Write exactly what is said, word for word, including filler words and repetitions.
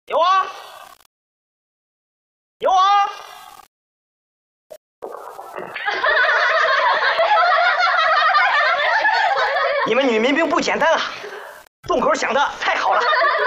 有啊，有啊。你们女民兵不简单啊，洞口想的太好了。